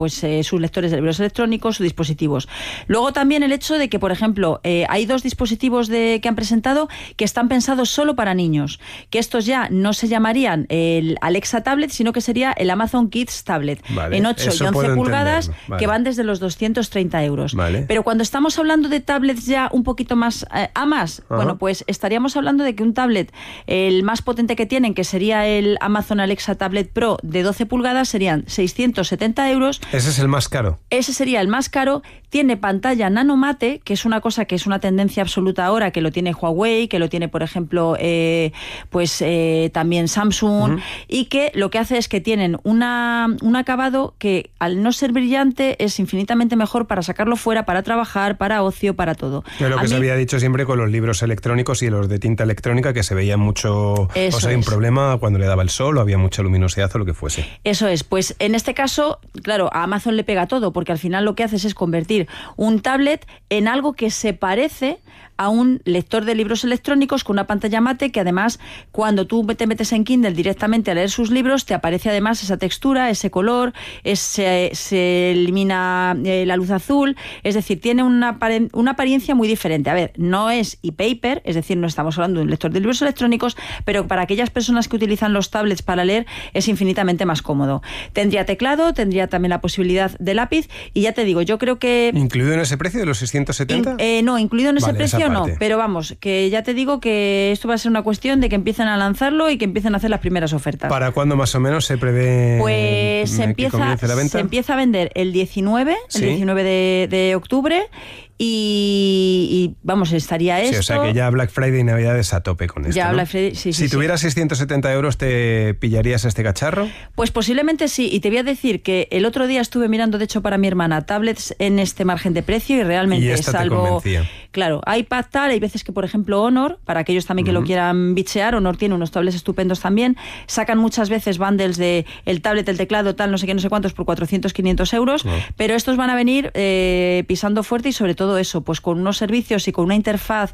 pues sus lectores de libros electrónicos, sus dispositivos. Luego también el hecho de que, por ejemplo, hay 2 dispositivos que han presentado que están pensados solo para niños, que estos ya no se llamarían el Alexa Tablet, sino que sería el Amazon Kids Tablet, en 8 y 11 pulgadas, que van desde los 230 euros. Pero cuando estamos hablando de tablets ya un poquito más a más, bueno, pues estaríamos hablando de que un tablet, el más potente que tienen, que sería el Amazon Alexa Tablet Pro de 12 pulgadas, serían 670 euros. Ese es el más caro. Ese sería el más caro. Tiene pantalla nanomate, que es una cosa que es una tendencia absoluta ahora, que lo tiene Huawei, que lo tiene, por ejemplo, también Samsung, y que lo que hace es que tienen un acabado que, al no ser brillante, es infinitamente mejor para sacarlo fuera, para trabajar, para ocio, para todo. Es lo que se había dicho siempre con los libros electrónicos y los de tinta electrónica, que se veía mucho, hay un problema cuando le daba el sol o había mucha luminosidad o lo que fuese. Eso es, pues en este caso, claro, a Amazon le pega todo, porque al final lo que haces es convertir un tablet en algo que se parece a un lector de libros electrónicos con una pantalla mate, que además, cuando tú te metes en Kindle directamente a leer sus libros, te aparece además esa textura, ese color, se elimina la luz azul, es decir, tiene una apariencia muy diferente. A ver, no es e-paper, es decir, no estamos hablando de un lector de libros electrónicos, pero para aquellas personas que utilizan los tablets para leer es infinitamente más cómodo. Tendría teclado, tendría también la posibilidad de lápiz, y ya te digo, yo creo que... ¿Incluido en ese precio de los 670? No, incluido en ese precio no, pero vamos, que ya te digo que esto va a ser una cuestión de que empiecen a lanzarlo y que empiecen a hacer las primeras ofertas. ¿Para cuándo más o menos se prevé? Pues se empieza a vender el 19, el 19 de octubre. Y vamos, estaría esto... Sí, o sea que ya Black Friday y Navidades a tope con esto, ya, ¿no? Black Friday, sí. Si tuvieras 670 euros, ¿te pillarías este cacharro? Pues posiblemente sí, y te voy a decir que el otro día estuve mirando, de hecho, para mi hermana, tablets en este margen de precio, y realmente es algo... Claro, iPad tal, hay veces que, por ejemplo, Honor, para aquellos también que lo quieran bichear, Honor tiene unos tablets estupendos también, sacan muchas veces bundles de el tablet, el teclado, tal, no sé qué, no sé cuántos, por 400, 500 euros, pero estos van a venir pisando fuerte, y sobre todo eso, pues con unos servicios y con una interfaz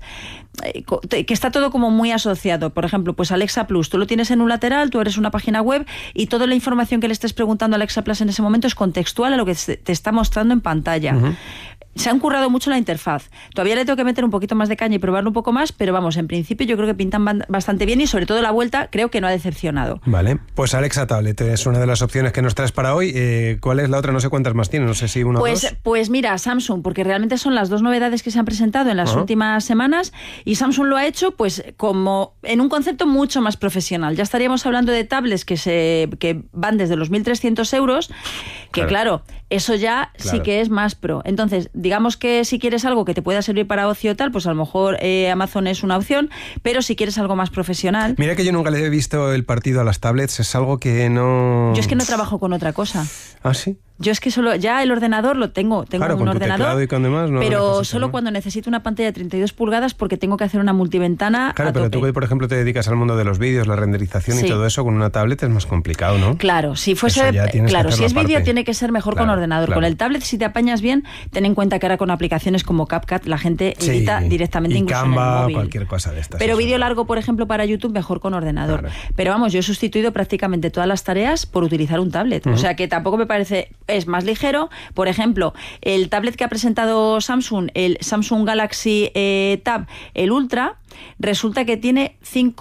que está todo como muy asociado. Por ejemplo, pues Alexa Plus, tú lo tienes en un lateral, tú eres una página web y toda la información que le estés preguntando a Alexa Plus en ese momento es contextual a lo que te está mostrando en pantalla. Se han currado mucho la interfaz. Todavía le tengo que meter un poquito más de caña y probarlo un poco más, pero vamos, en principio yo creo que pintan bastante bien, y sobre todo la vuelta creo que no ha decepcionado. Vale, pues Alexa Tablet es una de las opciones que nos traes para hoy. ¿Cuál es la otra? No sé cuántas más tiene, no sé si una o dos. Pues mira, Samsung, porque realmente son las 2 novedades que se han presentado en las últimas semanas, y Samsung lo ha hecho pues como en un concepto mucho más profesional. Ya estaríamos hablando de tablets que van desde los 1.300 euros, que claro, eso ya sí que es más pro. Entonces, digamos que si quieres algo que te pueda servir para ocio tal, pues a lo mejor Amazon es una opción, pero si quieres algo más profesional... Mira que yo nunca le he visto el partido a las tablets, es algo que no... Yo es que no trabajo con otra cosa. ¿Ah, sí? Yo es que solo, ya el ordenador lo tengo claro, un ordenador, y con demás, no pero solo cuando necesito una pantalla de 32 pulgadas porque tengo que hacer una multiventana. Claro, pero tú que, por ejemplo, te dedicas al mundo de los vídeos, la renderización y todo eso, con una tablet es más complicado, ¿no? Claro, si fuese, claro, si es vídeo tiene que ser mejor con ordenador. Con el tablet, si te apañas bien, ten en cuenta que ahora con aplicaciones como CapCut la gente edita directamente, incluso Canva, en el móvil. Cualquier cosa de estas. Pero vídeo largo, por ejemplo, para YouTube, mejor con ordenador. Claro. Pero vamos, yo he sustituido prácticamente todas las tareas por utilizar un tablet. O sea que tampoco me parece, es más ligero. Por ejemplo, el tablet que ha presentado Samsung, el Samsung Galaxy Tab, el Ultra, resulta que tiene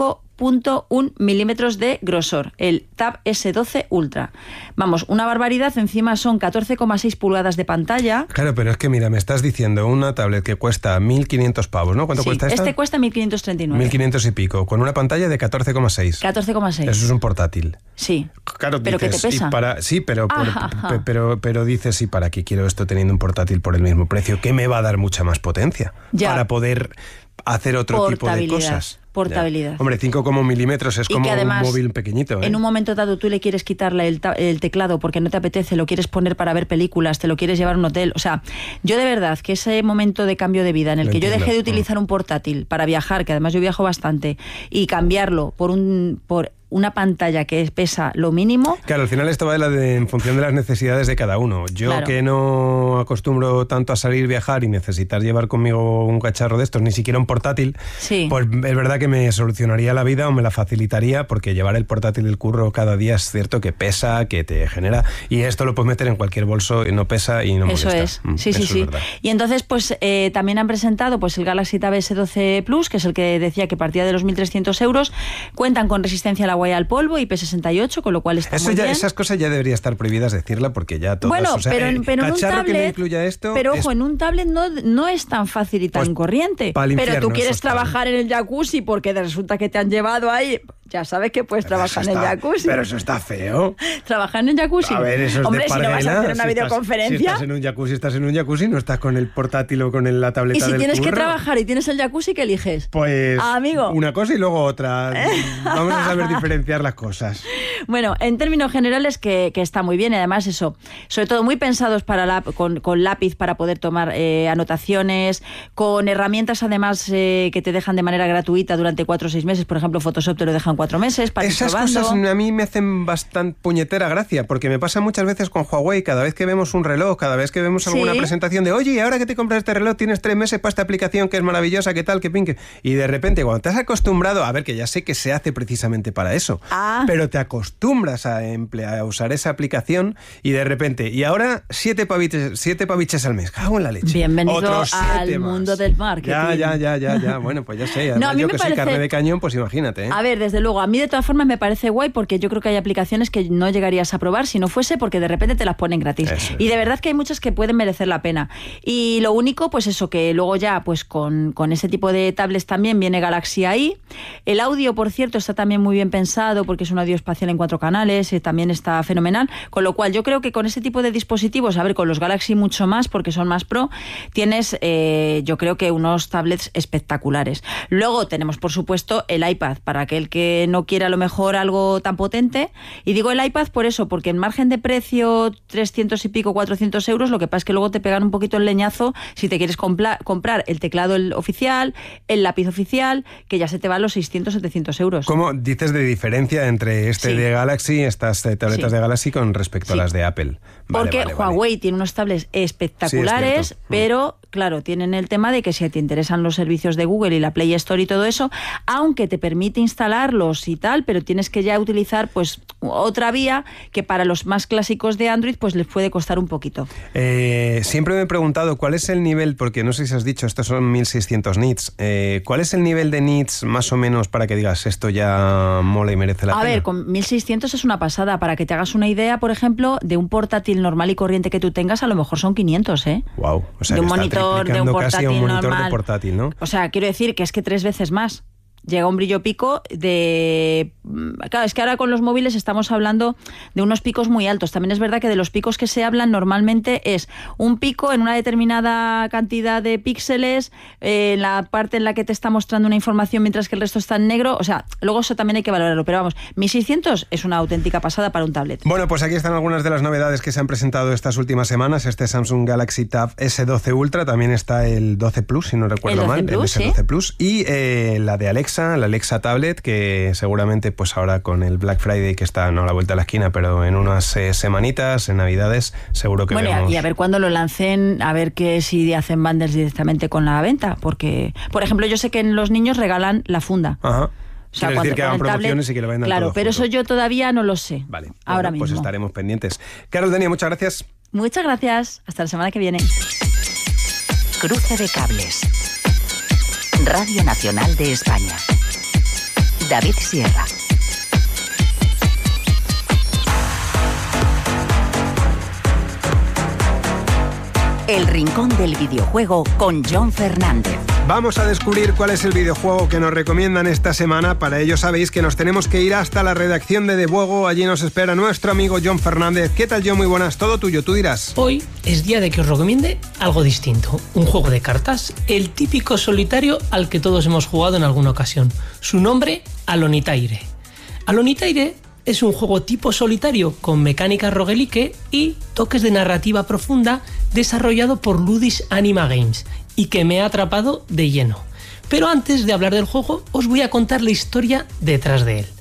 5.1 milímetros de grosor, el Tab S12 Ultra. Vamos, una barbaridad, encima son 14,6 pulgadas de pantalla. Claro, pero es que mira, me estás diciendo una tablet que cuesta 1.500 pavos, ¿no? ¿Cuánto cuesta esta? Este cuesta 1.539. 1.500 y pico, con una pantalla de 14,6. 14,6. Eso es un portátil. Sí. Claro, pero dices, que te pesa. Sí, pero dices, ¿y para qué quiero esto teniendo un portátil por el mismo precio? ¿Qué me va a dar mucha más potencia? Para poder hacer otro tipo de cosas. Portabilidad. Ya. Hombre, 5 milímetros es como además, un móvil pequeñito. En un momento dado tú le quieres quitarle el teclado porque no te apetece, lo quieres poner para ver películas, te lo quieres llevar a un hotel. O sea, yo de verdad que ese momento de cambio de vida en el que yo dejé de utilizar un portátil para viajar, que además yo viajo bastante, y cambiarlo por una pantalla que pesa lo mínimo. Claro, al final esto va en función de las necesidades de cada uno. Yo que no acostumbro tanto a salir, viajar y necesitar llevar conmigo un cacharro de estos, ni siquiera un portátil, pues es verdad que me solucionaría la vida o me la facilitaría, porque llevar el portátil del curro cada día es cierto que pesa, que te genera, y esto lo puedes meter en cualquier bolso y no pesa y no molesta. Eso es, sí. Y entonces pues también han presentado pues el Galaxy Tab S12 Plus, que es el que decía que partía de los 1.300 euros, cuentan con resistencia al agua y al polvo, IP68, con lo cual está muy bien. Esas cosas ya deberían estar prohibidas decirla, porque ya todas... Bueno, pero en un tablet, que no incluya esto... Pero ojo, en un tablet no es tan fácil y tan corriente. Pero tú quieres trabajar en el jacuzzi porque resulta que te han llevado ahí... Ya sabes que puedes trabajar en el jacuzzi. Pero eso está feo. ¿Trabajar en el jacuzzi? A ver, eso es Hombre, de parguela. Si no vas a hacer una videoconferencia... Si estás en un jacuzzi, no estás con el portátil o con la tableta del curro. Y si tienes que trabajar y tienes el jacuzzi, ¿qué eliges? Pues amigo, una cosa y luego otra. Vamos a saber diferenciar las cosas. Bueno, en términos generales que está muy bien, y además eso, sobre todo muy pensados con lápiz para poder tomar anotaciones, con herramientas además que te dejan de manera gratuita durante 4 o 6 meses. Por ejemplo, Photoshop te lo dejan 4 meses para Esas cosas a mí me hacen bastante puñetera gracia, porque me pasa muchas veces con Huawei. Cada vez que vemos un reloj, cada vez que vemos alguna presentación de oye, ahora que te compras este reloj tienes 3 meses para esta aplicación que es maravillosa, qué tal, qué pinque. Y de repente cuando te has acostumbrado, a ver, que ya sé que se hace precisamente para eso, pero te acostumbras a usar esa aplicación y de repente, y ahora 7 paviches al mes, cago en la leche. Bienvenido al mundo del marketing. Ya, bueno, pues ya sé. Además, yo que soy carne de cañón, pues imagínate. A ver, desde luego, a mí de todas formas me parece guay, porque yo creo que hay aplicaciones que no llegarías a probar si no fuese porque de repente te las ponen gratis. Y de verdad que hay muchas que pueden merecer la pena. Y lo único, pues eso, que luego ya pues con ese tipo de tablets también viene Galaxy AI. El audio, por cierto, está también muy bien pensado porque es un audio espacial en 4 canales, también está fenomenal, con lo cual yo creo que con ese tipo de dispositivos, a ver, con los Galaxy mucho más porque son más pro, tienes yo creo que unos tablets espectaculares. Luego tenemos, por supuesto, el iPad, para aquel que no quiera a lo mejor algo tan potente, y digo el iPad por eso, porque en margen de precio 300 y pico, 400 euros, lo que pasa es que luego te pegan un poquito el leñazo si te quieres comprar el teclado oficial, el lápiz oficial, que ya se te va a los 600, 700 euros. ¿Cómo dices de diferencia entre de Galaxy, estas tabletas de Galaxy con respecto a las de Apple? Porque Huawei tiene unos tablets espectaculares, pero claro, tienen el tema de que si te interesan los servicios de Google y la Play Store y todo eso, aunque te permite instalarlos y tal, pero tienes que ya utilizar pues otra vía que para los más clásicos de Android pues les puede costar un poquito. Siempre me he preguntado cuál es el nivel, porque no sé si has dicho, estos son 1600 nits, ¿cuál es el nivel de nits más o menos para que digas esto ya mola y merece la pena? A ver, con 1600 es una pasada. Para que te hagas una idea, por ejemplo, de un portátil normal y corriente que tú tengas, a lo mejor son 500, ¿eh? Wow, o sea, de un monitor, de un portátil casi a un monitor normal. De portátil, ¿no? O sea, quiero decir que es que 3 veces más. Llega un brillo pico de... Claro, es que ahora con los móviles estamos hablando de unos picos muy altos. También es verdad que de los picos que se hablan normalmente es un pico en una determinada cantidad de píxeles, en la parte en la que te está mostrando una información mientras que el resto está en negro. O sea, luego eso también hay que valorarlo. Pero vamos, 1600 es una auténtica pasada para un tablet. Bueno, pues aquí están algunas de las novedades que se han presentado estas últimas semanas. Este Samsung Galaxy Tab S12 Ultra, también está el 12 Plus, si no recuerdo mal, el S12 Plus, y la de Alexa, la Alexa Tablet, que seguramente pues ahora con el Black Friday que está no a la vuelta de la esquina, pero en unas semanitas, en Navidades, seguro que veremos. Y a ver cuándo lo lancen, a ver que si hacen bundles directamente con la venta, porque, por ejemplo, yo sé que en los niños regalan la funda. Ajá. O sea, quiere decir que hagan promociones y que lo vendan todo pero junto. Eso yo todavía no lo sé. Vale, ahora pues mismo. Estaremos pendientes. Carol Denia, muchas gracias. Muchas gracias. Hasta la semana que viene. Cruce de cables. Radio Nacional de España. David Sierra. El rincón del videojuego con John Fernández. Vamos a descubrir cuál es el videojuego que nos recomiendan esta semana. Para ello sabéis que nos tenemos que ir hasta la redacción de Debuego. Allí nos espera nuestro amigo John Fernández. ¿Qué tal, John? Muy buenas, todo tuyo, tú dirás. Hoy es día de que os recomiende algo distinto. Un juego de cartas, el típico solitario al que todos hemos jugado en alguna ocasión. Su nombre, Alonitaire. Alonitaire es un juego tipo solitario con mecánica roguelike y toques de narrativa profunda desarrollado por Ludus Anima Games y que me ha atrapado de lleno. Pero antes de hablar del juego, os voy a contar la historia detrás de él.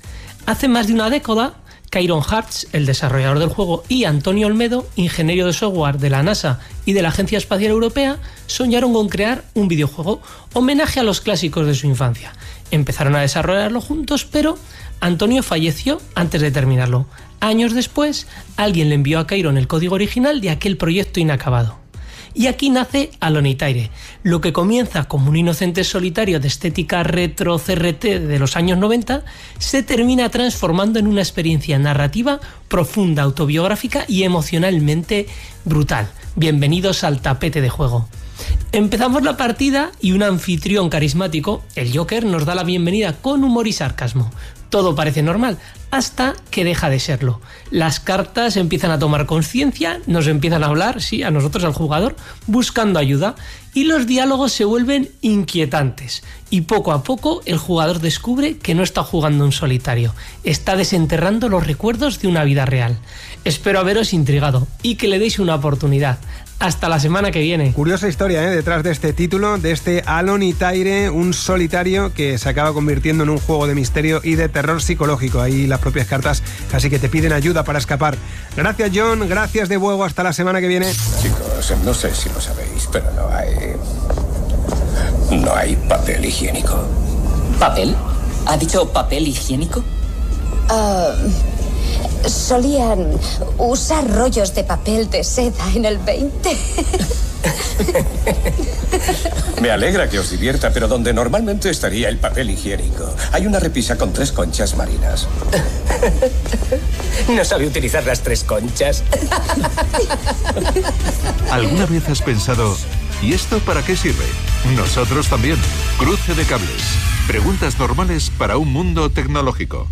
Hace más de una década, Kieron Hartz, el desarrollador del juego, y Antonio Olmedo, ingeniero de software de la NASA y de la Agencia Espacial Europea, soñaron con crear un videojuego homenaje a los clásicos de su infancia. Empezaron a desarrollarlo juntos, pero Antonio falleció antes de terminarlo. Años después, alguien le envió a Kieron el código original de aquel proyecto inacabado. Y aquí nace Alonitaire, lo que comienza como un inocente solitario de estética retro CRT de los años 90, se termina transformando en una experiencia narrativa profunda, autobiográfica y emocionalmente brutal. Bienvenidos al tapete de juego. Empezamos la partida y un anfitrión carismático, el Joker, nos da la bienvenida con humor y sarcasmo. Todo parece normal, hasta que deja de serlo. Las cartas empiezan a tomar conciencia, nos empiezan a hablar, sí, a nosotros, al jugador, buscando ayuda, y los diálogos se vuelven inquietantes. Y poco a poco el jugador descubre que no está jugando en solitario, está desenterrando los recuerdos de una vida real. Espero haberos intrigado y que le deis una oportunidad. Hasta la semana que viene. Curiosa historia, detrás de este título, de este Alonitaire, un solitario que se acaba convirtiendo en un juego de misterio y de terror psicológico. Ahí las propias cartas casi que te piden ayuda para escapar. Gracias, John, gracias de nuevo, hasta la semana que viene. Chicos, no sé si lo sabéis, pero no hay papel higiénico. ¿Papel? ¿Ha dicho papel higiénico? Solían usar rollos de papel de seda en el 20. Me alegra que os divierta, pero donde normalmente estaría el papel higiénico, hay una repisa con 3 conchas marinas. No sabe utilizar las 3 conchas. ¿Alguna vez has pensado, ¿y esto para qué sirve? Nosotros también. Cruce de cables. Preguntas normales para un mundo tecnológico.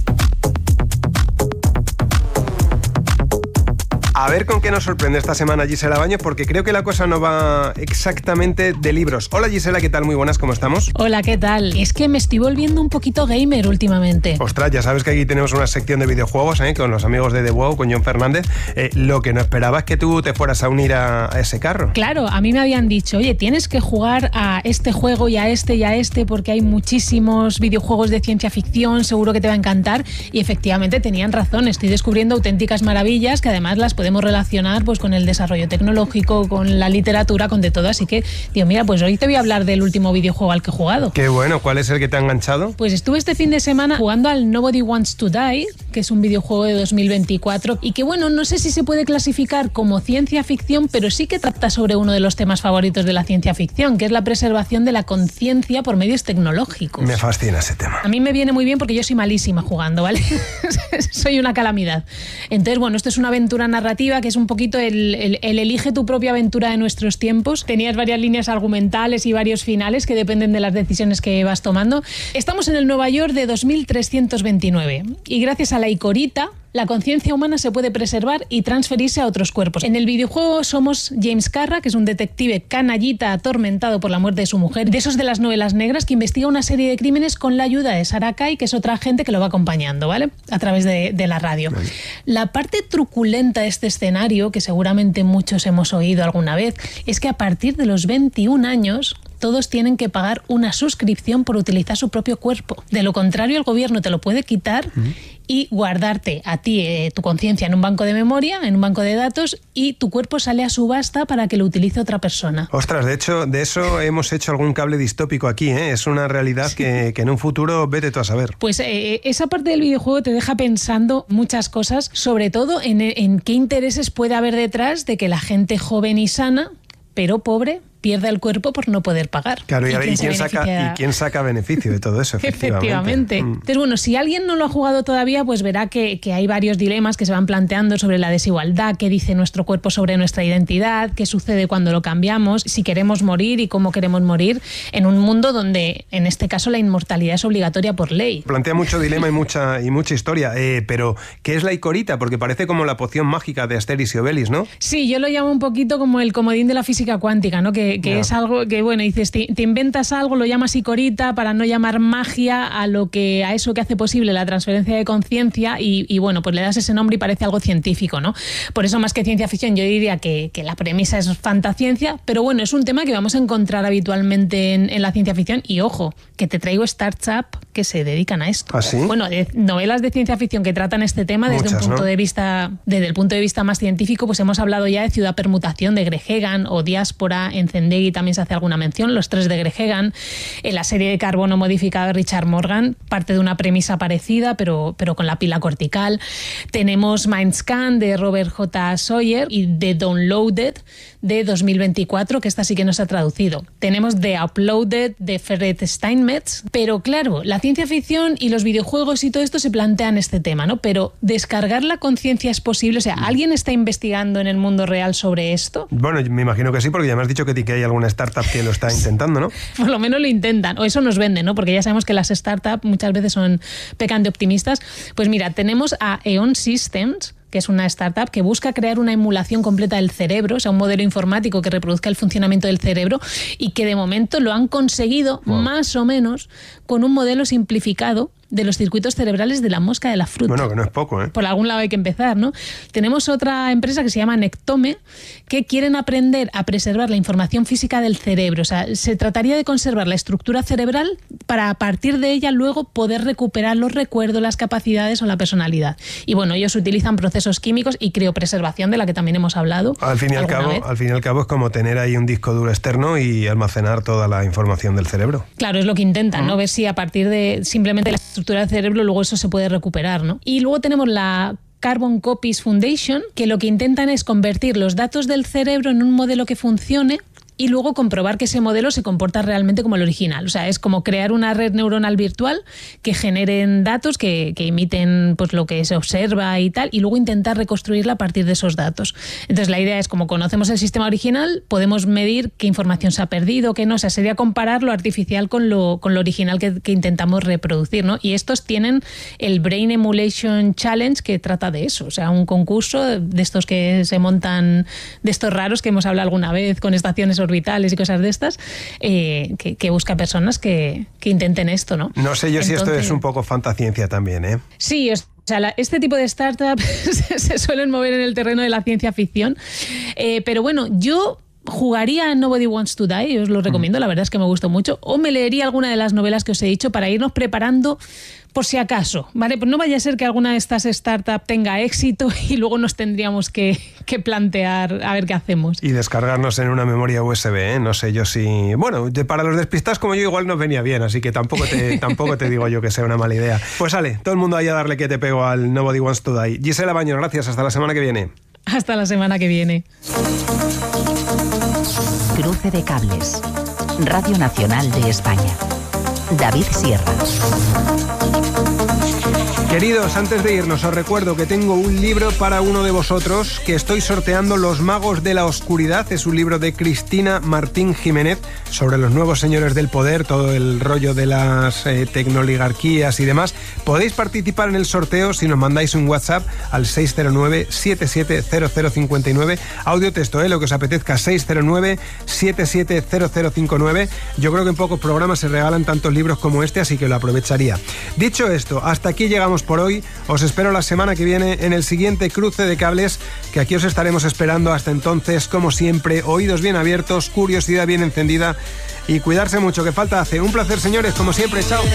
A ver con qué nos sorprende esta semana Gisela Baños, porque creo que la cosa no va exactamente de libros. Hola Gisela, ¿qué tal? Muy buenas, ¿cómo estamos? Hola, ¿qué tal? Es que me estoy volviendo un poquito gamer últimamente. Ostras, ya sabes que aquí tenemos una sección de videojuegos, con los amigos de The WoW, con John Fernández. Lo que no esperaba es que tú te fueras a unir a ese carro. Claro, a mí me habían dicho, oye, tienes que jugar a este juego y a este, porque hay muchísimos videojuegos de ciencia ficción, seguro que te va a encantar. Y efectivamente tenían razón, estoy descubriendo auténticas maravillas que además las podemos relacionar pues con el desarrollo tecnológico, con la literatura, con de todo. Así que, digo, mira, pues hoy te voy a hablar del último videojuego al que he jugado. Qué bueno, ¿cuál es el que te ha enganchado? Pues estuve este fin de semana jugando al Nobody Wants to Die, que es un videojuego de 2024 y que, bueno, no sé si se puede clasificar como ciencia ficción, pero sí que trata sobre uno de los temas favoritos de la ciencia ficción, que es la preservación de la conciencia por medios tecnológicos. Me fascina ese tema. A mí me viene muy bien porque yo soy malísima jugando, ¿vale? Soy una calamidad. Entonces, bueno, esto es una aventura narrativa que es un poquito el elige tu propia aventura de nuestros tiempos. Tenías varias líneas argumentales y varios finales que dependen de las decisiones que vas tomando. Estamos en el Nueva York de 2329 y gracias a la Icorita, la conciencia humana se puede preservar y transferirse a otros cuerpos. En el videojuego somos James Carra, que es un detective canallita atormentado por la muerte de su mujer, de esos de las novelas negras, que investiga una serie de crímenes con la ayuda de Sarah Kay, que es otra agente que lo va acompañando, ¿vale? A través de la radio. Vale. La parte truculenta de este escenario, que seguramente muchos hemos oído alguna vez, es que a partir de los 21 años... todos tienen que pagar una suscripción por utilizar su propio cuerpo. De lo contrario, el gobierno te lo puede quitar y guardarte a ti tu conciencia en un banco de memoria, en un banco de datos, y tu cuerpo sale a subasta para que lo utilice otra persona. Ostras, de hecho, de eso hemos hecho algún cable distópico aquí, ¿eh? Es una realidad sí. que en un futuro vete tú a saber. Pues esa parte del videojuego te deja pensando muchas cosas, sobre todo en qué intereses puede haber detrás de que la gente joven y sana, pero pobre, pierda el cuerpo por no poder pagar. Claro, ¿y quién saca beneficio de todo eso? Efectivamente. Entonces, bueno, si alguien no lo ha jugado todavía, pues verá que hay varios dilemas que se van planteando sobre la desigualdad, qué dice nuestro cuerpo sobre nuestra identidad, qué sucede cuando lo cambiamos, si queremos morir y cómo queremos morir en un mundo donde, en este caso, la inmortalidad es obligatoria por ley. Plantea mucho dilema y mucha historia, pero ¿qué es la Icorita? Porque parece como la poción mágica de Asterix y Obelix, ¿no? Sí, yo lo llamo un poquito como el comodín de la física cuántica, ¿no? Que es algo que, bueno, dices, te inventas algo, lo llamas Icorita para no llamar magia a eso que hace posible la transferencia de conciencia y bueno, pues le das ese nombre y parece algo científico, ¿no? Por eso, más que ciencia ficción, yo diría que la premisa es fantasciencia, pero bueno, es un tema que vamos a encontrar habitualmente en la ciencia ficción y ojo, que te traigo startup que se dedican a esto. ¿Ah, sí? Bueno, novelas de ciencia ficción que tratan este tema desde Muchas, un punto ¿no? de vista, desde el punto de vista más científico, pues hemos hablado ya de Ciudad Permutación de Greg Egan o Diáspora, en Zendegi también se hace alguna mención, Los tres de Greg Egan, en la serie de Carbono modificado de Richard Morgan, parte de una premisa parecida, pero con la pila cortical. Tenemos Mindscan de Robert J. Sawyer y The Downloaded de 2024, que esta sí que no se ha traducido. Tenemos The Uploaded de Ferret Steinmetz, pero claro, la ciencia ficción y los videojuegos y todo esto se plantean este tema, ¿no? Pero ¿descargar la conciencia es posible? O sea, ¿alguien está investigando en el mundo real sobre esto? Bueno, me imagino que sí, porque ya me has dicho que hay alguna startup que lo está intentando, ¿no? Por lo menos lo intentan, o eso nos venden, ¿no? Porque ya sabemos que las startups muchas veces pecan de optimistas. Pues mira, tenemos a Eon Systems, que es una startup que busca crear una emulación completa del cerebro, o sea, un modelo informático que reproduzca el funcionamiento del cerebro, y que de momento lo han conseguido más o menos con un modelo simplificado de los circuitos cerebrales de la mosca de la fruta. Bueno, que no es poco, ¿eh? Por algún lado hay que empezar, ¿no? Tenemos otra empresa que se llama Nectome, que quieren aprender a preservar la información física del cerebro. O sea, se trataría de conservar la estructura cerebral para a partir de ella luego poder recuperar los recuerdos, las capacidades o la personalidad. Y bueno, ellos utilizan procesos químicos y criopreservación, de la que también hemos hablado. Al fin y al cabo es como tener ahí un disco duro externo y almacenar toda la información del cerebro. Claro, es lo que intentan, ¿no? Ver si a partir de simplemente la estructura del cerebro luego eso se puede recuperar, ¿no? Y luego tenemos la Carbon Copies Foundation, que lo que intentan es convertir los datos del cerebro en un modelo que funcione y luego comprobar que ese modelo se comporta realmente como el original. O sea, es como crear una red neuronal virtual que generen datos que imiten pues lo que se observa y tal, y luego intentar reconstruirla a partir de esos datos. Entonces la idea es, como conocemos el sistema original, podemos medir qué información se ha perdido, qué no. O sea, sería comparar lo artificial con lo original que intentamos reproducir, ¿no? Y estos tienen el Brain Emulation Challenge, que trata de eso. O sea, un concurso de estos que se montan, de estos raros que hemos hablado alguna vez, con estaciones orbitales y cosas de estas, que busca personas que intenten esto, ¿no? No sé yo si esto es un poco fantasciencia también, ¿eh? Sí, o sea, este tipo de startups se suelen mover en el terreno de la ciencia ficción, pero bueno, yo jugaría a Nobody Wants to Die, os lo recomiendo, la verdad es que me gustó mucho, o me leería alguna de las novelas que os he dicho para irnos preparando por si acaso, ¿vale? Pues no vaya a ser que alguna de estas startups tenga éxito y luego nos tendríamos que plantear a ver qué hacemos. Y descargarnos en una memoria USB, ¿eh? No sé yo si... Bueno, para los despistados como yo igual nos venía bien, así que tampoco te digo yo que sea una mala idea. Pues sale, todo el mundo ahí a darle que te pego al Nobody Wants to Die. Gisela Baños, gracias, hasta la semana que viene. Hasta la semana que viene. Cruce de cables. Radio Nacional de España. David Sierra. Queridos, antes de irnos os recuerdo que tengo un libro para uno de vosotros, que estoy sorteando, Los magos de la oscuridad. Es un libro de Cristina Martín Jiménez sobre los nuevos señores del poder, todo el rollo de las tecnoligarquías y demás. Podéis participar en el sorteo si nos mandáis un WhatsApp al 609-770059, audio texto, lo que os apetezca, 609-770059. Yo creo que en pocos programas se regalan tantos libros como este, así que lo aprovecharía. Dicho esto, hasta aquí llegamos por hoy. Os espero la semana que viene en el siguiente Cruce de Cables, que aquí os estaremos esperando. Hasta entonces, como siempre, oídos bien abiertos, curiosidad bien encendida y cuidarse mucho, que falta hace. Un placer, señores, como siempre. Chao.